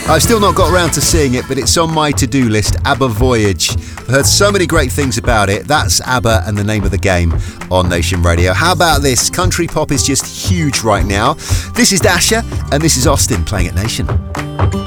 I've still not got around to seeing it, but it's on my to-do list, ABBA Voyage. I've heard so many great things about it. That's ABBA and the name of the game on Nation Radio. How about this? Country pop is just huge right now. This is Dasha, and this is Austin playing at Nation.